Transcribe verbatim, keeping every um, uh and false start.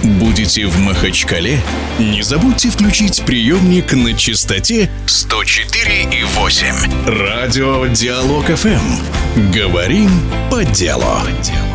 Будете в Махачкале? Не забудьте включить приемник на частоте сто четыре и восемь. Радио Диалог эф эм. Говорим по делу.